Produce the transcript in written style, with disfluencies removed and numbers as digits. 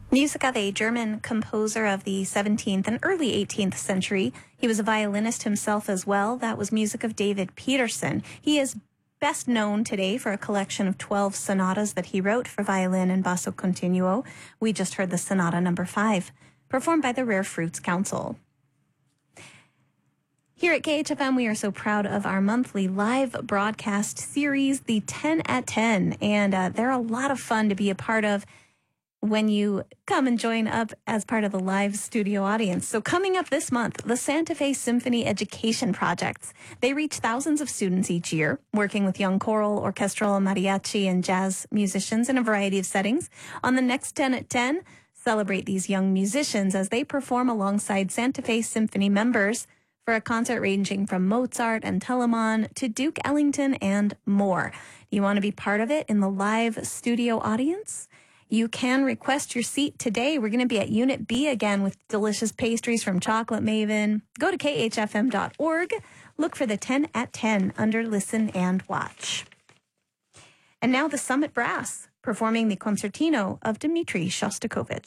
Music of a German composer of the 17th and early 18th century. He was a violinist himself as well. That was music of David Peterson. He is best known today for a collection of 12 sonatas that he wrote for violin and basso continuo. We just heard the Sonata Number 5, performed by the Rare Fruits Council. Here at KHFM, we are so proud of our monthly live broadcast series, the 10 at 10, and they're a lot of fun to be a part of when you come and join up as part of the live studio audience. So coming up this month, the Santa Fe Symphony Education Projects. They reach thousands of students each year, working with young choral, orchestral, mariachi, and jazz musicians in a variety of settings. On the next 10 at 10, celebrate these young musicians as they perform alongside Santa Fe Symphony members for a concert ranging from Mozart and Telemann to Duke Ellington and more. You want to be part of it in the live studio audience? You can request your seat today. We're going to be at Unit B again with delicious pastries from Chocolate Maven. Go to khfm.org. Look for the 10 at 10 under Listen and Watch. And now the Summit Brass performing the Concertino of Dmitri Shostakovich.